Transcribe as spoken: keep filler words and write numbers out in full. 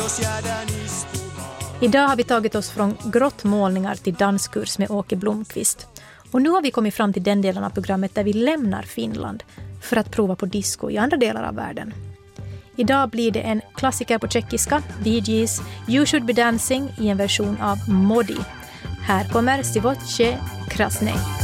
Idag har vi tagit oss från grottmålningar till danskurs med Åke Blomqvist. Och nu har vi kommit fram till den delen av programmet där vi lämnar Finland för att prova på disco i andra delar av världen. Idag blir det en klassiker på tjeckiska, Bee Gees You Should Be Dancing i en version av Modi. Här kommer Sivoce Krasnej.